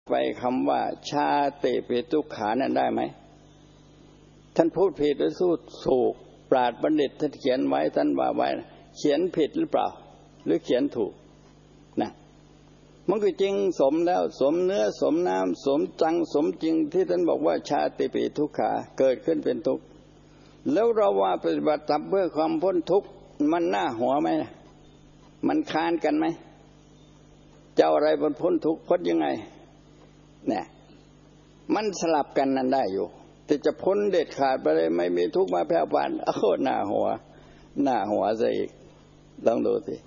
ไปคำว่าชาติปิทุกขานั้นได้ไหมท่านพูดผิดหรือถูกปราชญ์บัณฑิตท่านเขียนไว้ท่านว่าไว้เขียนผิดหรือเปล่าหรือเขียนถูกนะมันก็จริงสมแล้วสมเนื้อสมน้ำสมจังสมจริงที่ท่านบอกว่าชาติปิทุกขาเกิดขึ้นเป็นทุกข์แล้วเราว่าปฏิบัติเพื่อความพ้นทุกข์มันน่าหัวไหมมันค้านกันไหมเจ้าอะไรบนพ้นทุกข์พ้นยังไงเนี่ยมันสลับกันนั่นได้อยู่แต่จะพ้นเด็ดขาดไปเลยไม่มีทุกข์มาแผ่วผ่านหน้าหัวซะอีกลองดูสิ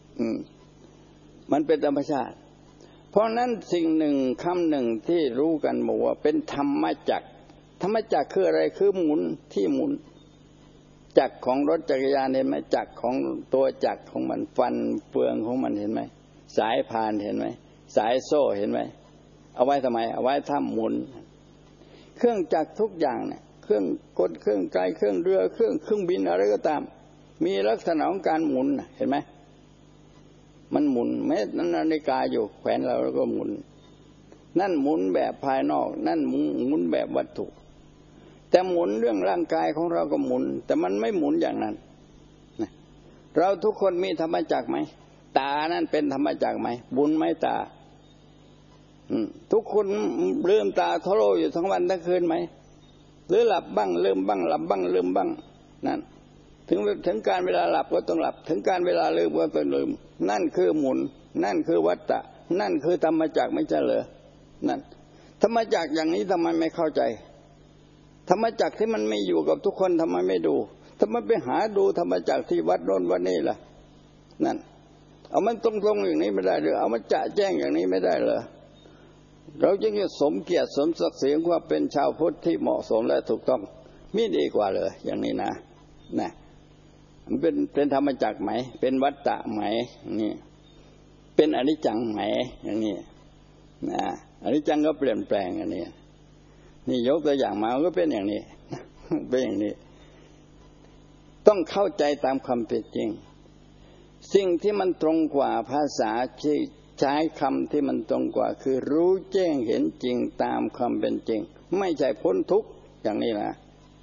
มันเป็นธรรมชาติเพราะนั้นสิ่งหนึ่งคำหนึ่งที่รู้กันบอกว่าเป็นธรรมจักรธรรมจักรคืออะไรคือหมุนที่หมุนจักรของรถจักรยานเห็นไหมจักรของตัวจักรของมันฟันเฟืองของมันเห็นไหมสายพานเห็นไหมสายโซ่เห็นไหมเอาไว้ทำไมเอาไว้ทำหมุนเครื่องจักรทุกอย่างเนี่ยเครื่องกลเครื่องไกลเครื่องเรือเครื่องบินอะไรก็ตามมีลักษณะของการหมุนเห็นไหมมันหมุนแม้นาฬิกาอยู่แขวนเราแล้วก็หมุนนั่นหมุนแบบภายนอกนั่นหมุนแบบวัตถุแต่หมุนเรื่องร่างกายของเราก็หมุนแต่มันไม่หมุนอย่างนั้นเราทุกคนมีธรรมจักรไหมตานั่นเป็นธรรมจักรไหมบุญไหมตาทุกคนลืมตาทะโลอยู่ทั้งวันทั้งคืนไหมหรือหลับบ้างลืมบ้างหลับบ้างลืมบ้างนั่นถึงการเวลาหลับก็ต้องหลับถึงการเวลาลืมก็ต้องลืมนั่นคือหมุนนั่นคือวัฏฏะนั่นคือธรรมจักรไม่ใช่เหรอนั่นธรรมจักรอย่างนี้ทำไมไม่เข้าใจธรรมจักรที่มันไม่อยู่กับทุกคนทำไมไม่ดูทำไมไปหาดูธรรมจักรที่วัดโน่นวัดนี่ล่ะนั่นเอามันตรงๆอย่างนี้ไม่ได้หรือเอามันจะแจ้งอย่างนี้ไม่ได้เหรอเราจึงจะสมเกียรติสมศักดิ์ศรีว่าเป็นชาวพุทธที่เหมาะสมและถูกต้องมิดีกว่าเลยอย่างนี้นะมันเป็นธรรมจักรไหมเป็นวัฏฏะไหมนี่เป็นอนิจจังไหมอย่างนี้นะอนิจจังก็เปลี่ยนแปลงอันนี้นี่ยกตัวอย่างมาก็เป็นอย่างนี้เป็นอย่างนี้ต้องเข้าใจตามความเป็นจริงสิ่งที่มันตรงกว่าภาษาที่ใช้คำที่มันตรงกว่าคือรู้แจ้งเห็นจริงตามความเป็นจริงไม่ใช่พ้นทุกข์อย่างนี้นะ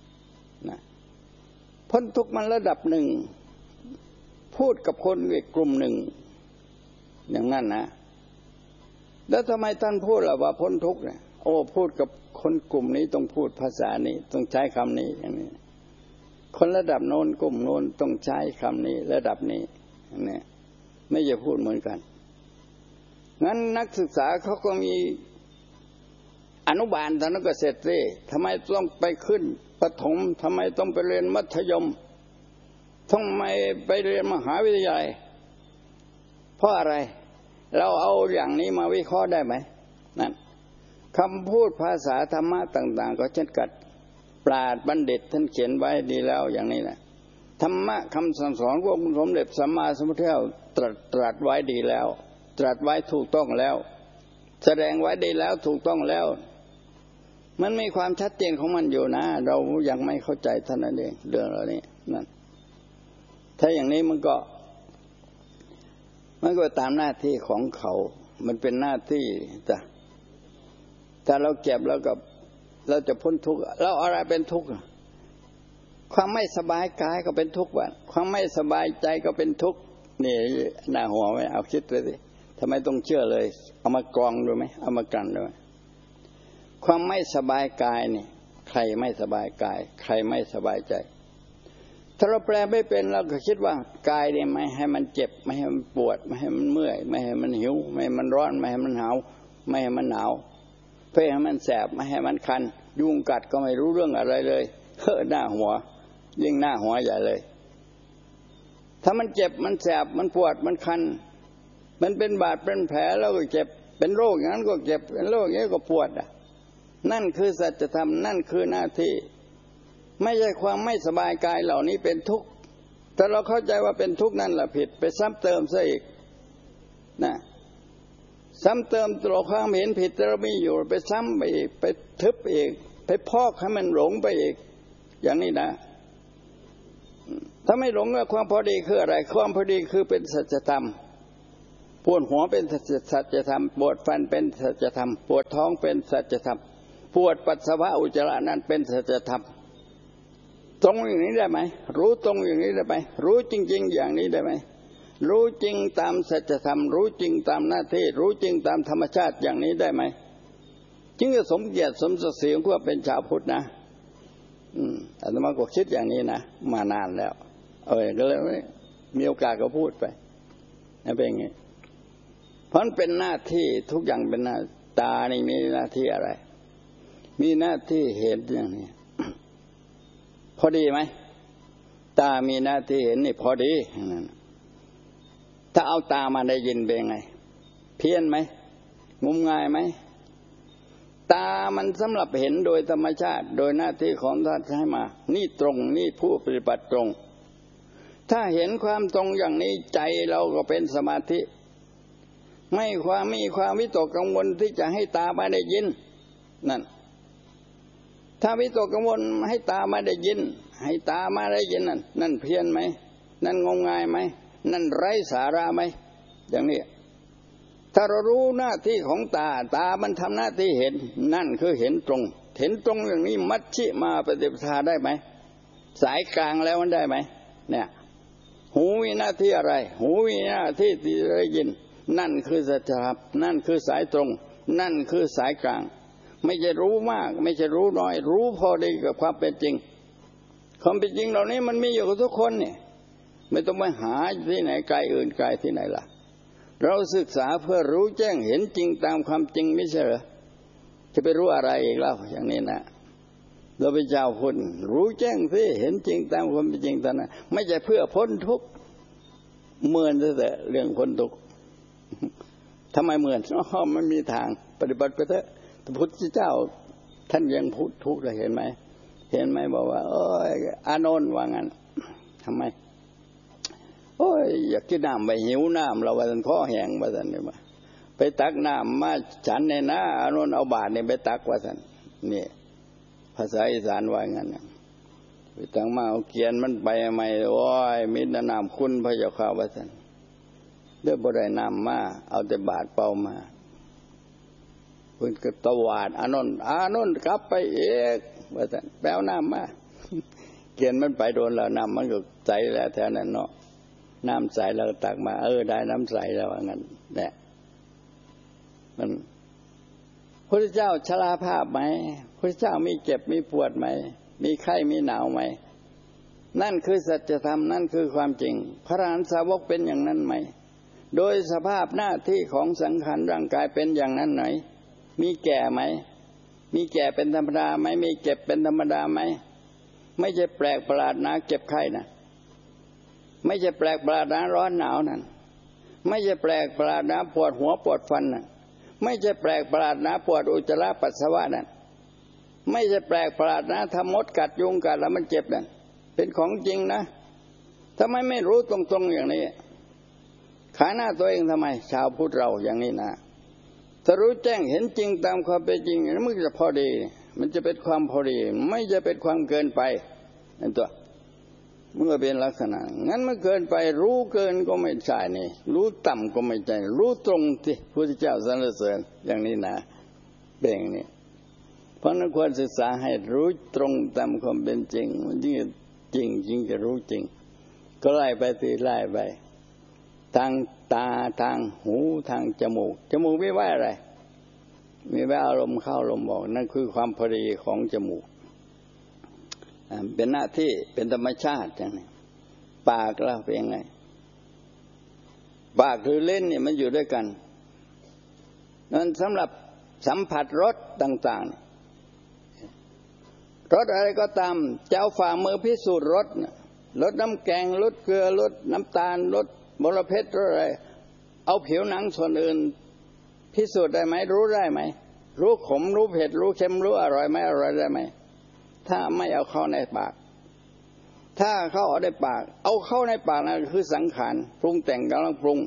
พ้นทุกข์มันระดับหนึ่งพูดกับคนอีกกลุ่มหนึ่งอย่างนั้นนะแล้วทำไมท่านพูดล่ะว่าพ้นทุกข์เนี่ยโอ้พูดกับคนกลุ่มนี้ต้องพูดภาษานี้ต้องใช้คำนี้อย่างนี้คนระดับโน้นกลุ่มโน้นต้องใช้คำนี้ระดับนี้เนี่ยไม่จะพูดเหมือนกันงั้นนักศึกษาเขาก็มีอนุบาลตอนนั้นก็เสร็จสิทำไมต้องไปขึ้นประถมทำไมต้องไปเรียนมัธยมทำไมไปเรียนมหาวิทยาลัยเพราะอะไรเราเอาอย่างนี้มาวิเคราะห์ได้ไหมนั่นคำพูดภาษาธรรมะต่างๆก็เช่นกันปราชญ์บัณฑิตท่านเขียนไว้ดีแล้วอย่างนี้แหละธรรมะคำสั่งสอนของสมเด็จสัมมาสัมพุทธเจ้าตรัสไว้ดีแล้วตรัสไว้ถูกต้องแล้วแสดงไว้ดีแล้วถูกต้องแล้วมันมีความชัดเจนของมันอยู่นะเรายังไม่เข้าใจเท่านั้นเองเรื่องเหล่านี้นั่นถ้าอย่างนี้มันก็ตามหน้าที่ของเขามันเป็นหน้าที่จ้ะถ้าเราเก็บแล้วก็เราจะพ้นทุกข์เราอะไรเป็นทุกข์ความไม่สบายกายก็เป็นทุกข์ว่ะความไม่สบายใจก็เป็นทุกข์นี่หน้าหัวไหมเอาคิดเลยสิทำไมต้องเชื่อเลยเอามากรองดูไหมเอามากันดูไหมความไม่สบายกายนี่ใครไม่สบายกายใครไม่สบายใจถ้าเราแปลไม่เป็นเราก็คิดว่ากายเนี่ยไม่ให้มันเจ็บไม่ให้มันปวดไม่ให้มันเมื่อยไม่ให้มันหิวไม่ให้มันร้อนไม่ให้มันหนาวไม่ให้มันหนาวเพื่อให้มันแสบไม่ให้มันคันยุงกัดก็ไม่รู้เรื่องอะไรเลยหน้าหัวยิ่งหน้าหัวใหญ่เลยถ้ามันเจ็บมันแสบมันปวดมันคันมันเป็นบาดเป็นแผลแล้วก็เจ็บเป็นโรคอย่างนั้นก็เจ็บเป็นโรคอย่างนี้ก็ปวดนั่นคือสัจธรรมนั่นคือหน้าที่ไม่ใช่ความไม่สบายกายเหล่านี้เป็นทุกข์แต่เราเข้าใจว่าเป็นทุกข์นั่นแหละผิดไปซ้ำเติมซะอีกนะซ้ำเติมตัวความเห็นผิดที่เรามีอยู่ไปซ้ำไปอีกไปทึบอีกไปพอกให้มันหลงไปอีกอย่างนี้นะถ้าไม่หลงว่าความพอดีคืออะไรความพอดีคือเป็นสัจธรรมปวดหัวเป็นสัจธรรมปวดฟันเป็นสัจธรรมปวดท้องเป็นสัจธรรมปวดปัสสาวะอุจจาระนั้นเป็นสัจธรรมตรงอย่างนี้ได้ไหมรู้ตรงอย่างนี้ได้ไหมรู้จริงๆอย่างนี้ได้ไหมรู้จริงตามสัจธรรมรู้จริงตามหน้าที่รู้จริงตามธรรมชาติอย่างนี้ได้ไหมจึงจะสมเกียรติสมศักดิ์ศรีของพวกเป็นชาวพุทธนะอาตมาก็คิดอย่างนี้นะมานานแล้วก็เลยมีโอกาสก็พูดไปเป็นอย่างนี้เพราะเป็นหน้าที่ทุกอย่างเป็นหน้าตานี่มีหน้าที่อะไรมีหน้าที่เห็นอย่างนี้พอดีไหมตามีหน้าที่เห็นนี่พอดีถ้าเอาตามาได้ยินเป็นไงเพี้ยนไหมงมงายไหมตามันสำหรับเห็นโดยธรรมชาติโดยหน้าที่ของท่านให้มานี่ตรงนี่ผู้ปฏิบัติตรงถ้าเห็นความตรงอย่างนี้ใจเราก็เป็นสมาธิไม่มีความวิตกกังวลที่จะให้ตามาได้ยินนั่นถ้าวิตกกังวลให้ตามาได้ยินให้ตามาได้ยินนั่นเพี้ยนไหมนั่นงมงายไหมนั่นไร้สาระไหมอย่างนี้ถ้าเรารู้หน้าที่ของตามันทำหน้าที่เห็นนั่นคือเห็นตรงเห็นตรงอย่างนี้มัชฌิมาปฏิปทาได้ไหมสายกลางแล้วมันได้ไหมเนี่ยหูมีหน้าที่อะไรหูมีหน้าที่ที่ได้ยินนั่นคือสัจธรรมนั่นคือสายตรงนั่นคือสายกลางไม่ใช่รู้มากไม่ใช่รู้น้อยรู้พอดีกับความเป็นจริงความเป็นจริงเหล่านี้มันมีอยู่กับทุกคนเนี่ยไม่ต้องไปหาที่ไหนไกลอื่นไกลที่ไหนล่ะเราศึกษาเพื่อรู้แจ้งเห็นจริงตามความจริงไม่ใช่เหรอจะไปรู้อะไรอีกแล้วอย่างนี้นะเราเป็นชาวพุทธรู้แจ้งสิเห็นจริงตามความเป็นจริงเท่านั้นไม่ใช่เพื่อพ้นทุกข์เหมือนแต่เรื่องพ้นทุกข์ทำไมเหมือนมันมีทางปฏิบัติไปเถอะพระพุทธเจ้าท่านยังพูดทุกข์เลยเห็นไหมบอกว่าอานนท์ว่างั้นทำไมอยากกินน้ำไปหิวน้ำเราว่าท่านข้อแห้งว่าท่านเนี่ยมาไปตักน้ำมาฉันเนี่ยนะอานนท์เอาบาตรเนี่ยไปตักว่าท่านนี่ภาษาอีสานว่างั้นไปตักมาเอาเกียนมันไปใหม่มีแต่น้ำคุณพระเจ้าข้าว่าท่านเด้อบ่ได้น้ำมาเอาแต่บาตรเปล่ามาเพิ่นก็ตวาดอานนท์กลับไปเอกว่าท่านแปลน้ำมาเกียนมันไปโดนแล้วน้ำมันก็ใสแล้วแถวนั้นเนาะน้ำใสเราตักมาได้น้ำใสแล้วว่างั้นแหละมันพระเจ้าชราภาพไหมพระเจ้ามีเจ็บมีปวดไหมมีไข้มีหนาวไหมนั่นคือสัจธรรมนั่นคือความจริงพระอรหันตสาวกเป็นอย่างนั้นไหมโดยสภาพหน้าที่ของสังขารร่างกายเป็นอย่างนั้นไหนมีแก่ไหมมีแก่เป็นธรรมดาไหมมีเจ็บเป็นธรรมดาไหมไม่ใช่แปลกประหลาดนะเจ็บไข้นะไม่ใช่แปลกประหลาดนะร้อนหนาวนั่นไม่ใช่แปลกประหลาดนะปวดหัวปวดฟันนั่นไม่ใช่แปลกประหลาดนะปวดอุจจาระปัสสาวะนั่นไม่ใช่แปลกประหลาดนะถ้ามดกัดยุงกัดแล้วมันเจ็บนั่นเป็นของจริงนะทำไมไม่รู้ตรงๆอย่างนี้ขายหน้าตัวเองทำไมชาวพุทธเราอย่างนี้นะถ้ารู้แจ้งเห็นจริงตามความเป็นจริงมันจะพอดีมันจะเป็นความพอดีไม่จะเป็นความเกินไปนั่นตัวเมื่อเป็นลักษณะงั้นมันเกินไปรู้เกินก็ไม่ใช่นี่รู้ต่ำก็ไม่ใช่รู้ตรงที่พระพุทธเจ้าสรรเสริญอย่างนี้นะเบ่งนี่เพราะนั้นควรศึกษาให้รู้ตรงตามความเป็นจริงมันยิ่งจริงจะรู้จริงก็ไล่ไปทีไล่ไปทางตาทางหูทางจมูกไม่ว่าอะไรมีแววอารมณ์เข้าลมออกนั่นคือความพอดีของจมูกเป็นหน้าที่เป็นธรรมชาติอย่างนี้ปากเราเป็นยังไงปากคือเล่นเนี่ยมันอยู่ด้วยกันนั้นสำหรับสัมผัสรสต่างๆรสอะไรก็ตามเจ้าฝ่ามือพิสูจน์รสน้ำแกงรสเกลือรสน้ำตาลรสมลเพชรรสอะไรเอาผิวหนังส่วนอื่นพิสูจน์ได้ไหมรู้ได้ไหมรู้ขมรู้เผ็ดรู้เค็มรู้อร่อยไหมอร่อยได้ไหมถ้าไม่เอาเข้าในปากถ้าเข้าในปากเอาเข้าในปากนั่นคือสังขารปรุงแต่งกำลังปรุง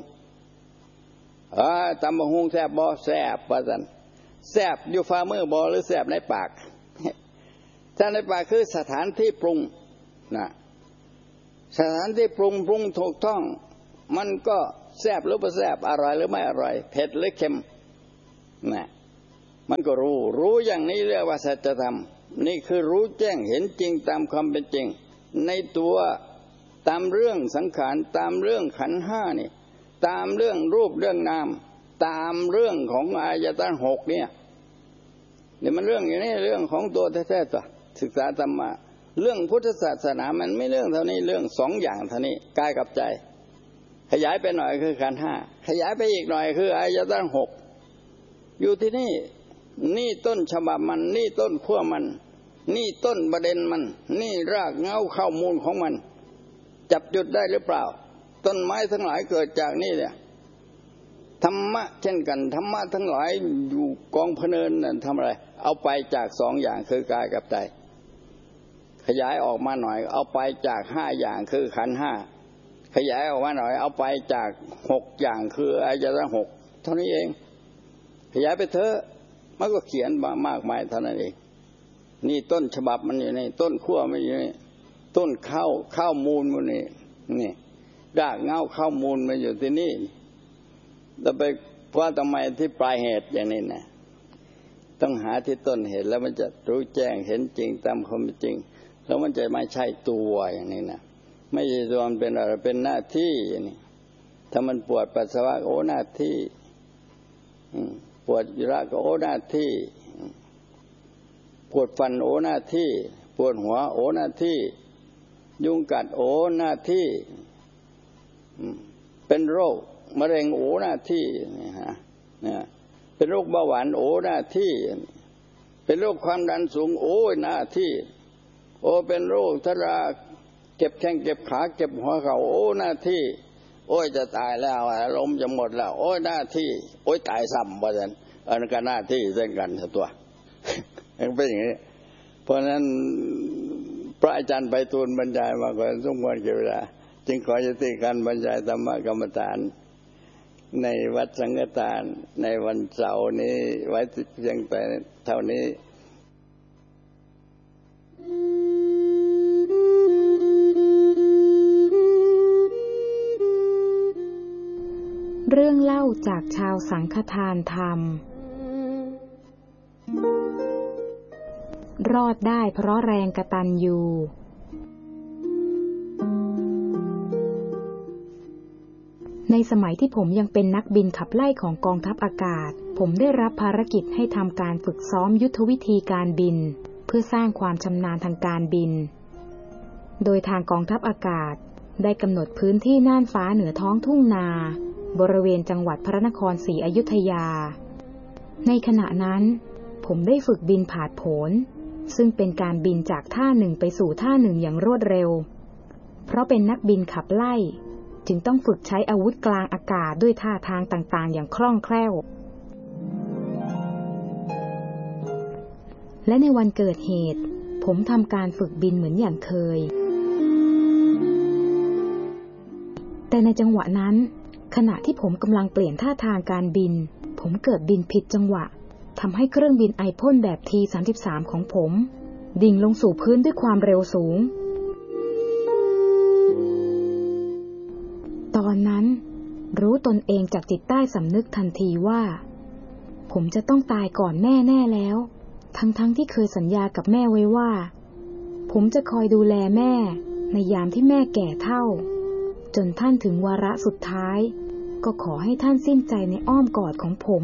ตำบักหุ่งแซ่บบ่แซ่บว่าซั่นแซ่บอยู่ฝ่ามือบ่หรือแซ่บในปากถ้าในปากคือสถานที่ปรุงนะสถานที่ปรุงถูกต้องมันก็แซ่บหรือไม่แซ่บอร่อยหรือไม่อร่อยเผ็ดหรือเค็มนะมันก็รู้อย่างนี้เรียกว่าสัจธรรมนี่คือรู้แจ้งเห็นจริงตามความเป็นจริงในตัวตามเรื่องสังขารตามเรื่องขันธ์ห้านี่ตามเรื่องรูปเรื่องนามตามเรื่องของอายตนะหกเนี่ยมันเรื่องอย่างนี้เรื่องของตัวแท้ๆตัวศึกษาธรรมะเรื่องพุทธศาสนามันไม่เรื่องเท่านี้เรื่องสองอย่างเท่านี้กายกับใจขยายไปหน่อยคือขันธ์ห้าขยายไปอีกหน่อยคืออายตนะหกอยู่ที่นี่ต้นฉบับมันนี่ต้นขั้วมันนี่ต้นประเด็นมันนี่รากเหง้าข้อมูลของมันจับจุดได้หรือเปล่าต้นไม้ทั้งหลายเกิดจากนี่เนี่ยธรรมะเช่นกันธรรมะทั้งหลายอยู่กองพะเนินนั่นทำอะไรเอาไปจากสองอย่างคือกายกับใจขยายออกมาหน่อยเอาไปจากห้าอย่างคือขันธ์ห้าขยายออกมาหน่อยเอาไปจากหกอย่างคืออายตนะหกเท่านี้เองขยายไปเถอะมันก็เขียนมามากมายเท่านั้นเองนี่ต้นฉบับมันอยู่นี่ต้นขั้วมันอยู่นี่ต้นข้าวมูลมันนี่รากเหง้าข้าวมูลมันอยู่ที่นี่แล้วไปว่าทำไมที่ปลายเหตุอย่างนี้นะต้องหาที่ต้นเหตุแล้วมันจะรู้แจ้งเห็นจริงตามความเป็นจริงแล้วมันจะไม่ใช่ตัวอย่างนี้นะไม่ใช่ตัวมันเป็นอะไรเป็นหน้าที่อย่างนี้ถ้ามันปวดปัสสาวะโอ้หน้าที่ปวดอุจจาระก็โอ้หน้าที่ปวดฟันโอ้หน้าที่ปวดหัวโอ้หน้าที่ยุงกัดโอ้หน้าที่เป็นโรคมะเร็งโอ้หน้าที่เป็นโรคเบาหวานโอ้หน้าที่เป็นโรคความดันสูงโอ้หน้าที่โอ้เป็นโรคชราเจ็บแข้งเจ็บขาเจ็บหัวเข่าโอ้หน้าที่โอ้ยจะตายแล้วลมจะหมดแล้วโอ้ยหน้าที่โอ้ยตายซ้ำว่าซั่นอันก็หน้าที่เช่นกันตัวมันเป็นอย่างนี้เพราะฉะนั้นพระอาจารย์ไพฑูรย์บรรยายมาก่อนสมควรแก่เวลาจึงขอยุติการบรรยายธรรมกรรมฐานในวัดสังฆทานในวันเสาร์นี้ไว้เพียงแต่เท่านี้เรื่องเล่าจากชาวสังฆทานธรรมรอดได้เพราะแรงกตัญญูในสมัยที่ผมยังเป็นนักบินขับไล่ของกองทัพอากาศผมได้รับภารกิจให้ทำการฝึกซ้อมยุทธวิธีการบินเพื่อสร้างความชำนาญทางการบินโดยทางกองทัพอากาศได้กำหนดพื้นที่น่านฟ้าเหนือท้องทุ่งนาบริเวณจังหวัดพระนครศรีอยุธยาในขณะนั้นผมได้ฝึกบินผาดโผนซึ่งเป็นการบินจากท่าหนึ่งไปสู่ท่าหนึ่งอย่างรวดเร็วเพราะเป็นนักบินขับไล่จึงต้องฝึกใช้อาวุธกลางอากาศด้วยท่าทางต่างๆอย่างคล่องแคล่วและในวันเกิดเหตุผมทำการฝึกบินเหมือนอย่างเคยแต่ในจังหวะนั้นขณะที่ผมกำลังเปลี่ยนท่าทางการบินผมเกิดบินผิดจังหวะทำให้เครื่องบินไอพ่นแบบ T-33 ของผมดิ่งลงสู่พื้นด้วยความเร็วสูงตอนนั้นรู้ตนเองจากจิตใต้สำนึกทันทีว่าผมจะต้องตายก่อนแม่แน่แล้วทั้งที่เคยสัญญากับแม่ไว้ว่าผมจะคอยดูแลแม่ในยามที่แม่แก่เฒ่าจนท่านถึงวาระสุดท้ายก็ขอให้ท่านสิ้นใจในอ้อมกอดของผม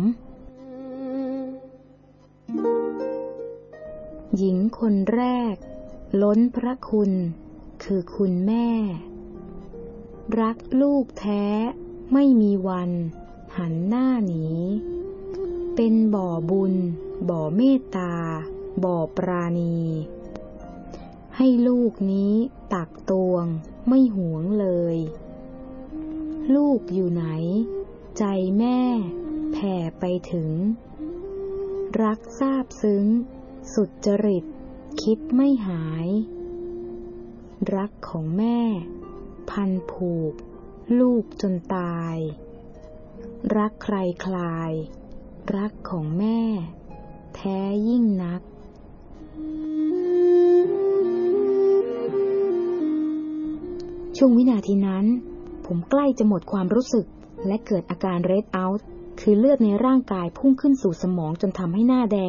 หญิงคนแรกล้นพระคุณคือคุณแม่รักลูกแท้ไม่มีวันหันหน้าหนีเป็นบ่อบุญบ่อเมตตาบ่อปราณีให้ลูกนี้ตักตวงไม่หวงเลยลูกอยู่ไหนใจแม่แผ่ไปถึงรักซาบซึ้งสุดจริตคิดไม่หายรักของแม่พันผูกลูกจนตายรักใครคลายรักของแม่แท้ยิ่งนักช่วงวินาทีนั้นผมใกล้จะหมดความรู้สึกและเกิดอาการ red out คือเลือดในร่างกายพุ่งขึ้นสู่สมองจนทำให้หน้าแดง